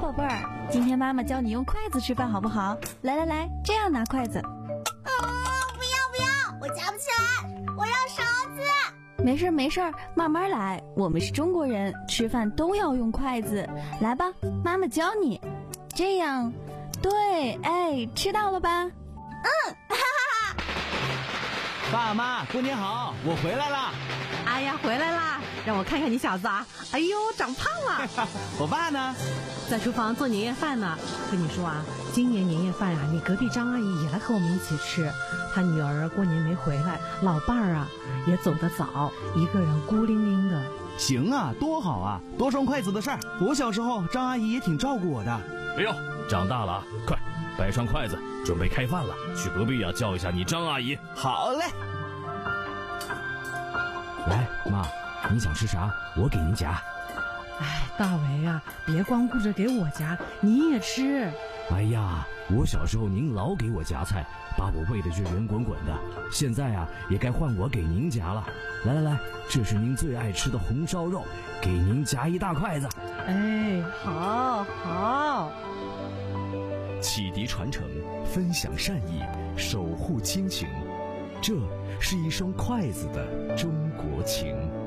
宝贝儿，今天妈妈教你用筷子吃饭好不好？来来来，这样拿筷子。 不要，我夹不起来，我要勺子。 没事，慢慢来，我们是中国人，吃饭都要用筷子。来吧，妈妈教你。这样，对，哎，吃到了吧？ 哈哈。 爸妈，过年好，我回来啦！ 哎呀，回来啦！让我看看你小子啊！哎呦，长胖了。 我爸呢？ 在厨房做年夜饭呢。跟你说啊，今年年夜饭啊，你隔壁张阿姨也来和我们一起吃。她女儿过年没回来，老伴儿啊也走得早，一个人孤零零的。 行啊，多好啊，多双筷子的事儿。我小时候，张阿姨也挺照顾我的。 哎呦，长大了啊，快摆上筷子，准备开饭了。去隔壁啊叫一下你张阿姨。 好嘞。 来，妈，你想吃啥？我给您夹。 哎，大为啊，别光顾着给我夹，你也吃。 哎呀，我小时候您老给我夹菜，把我喂得就圆滚滚的。现在啊，也该换我给您夹了。来，这是您最爱吃的红烧肉，给您夹一大筷子。 哎，好。 启迪传承，分享善意，守护亲情，这是一双筷子的中国情。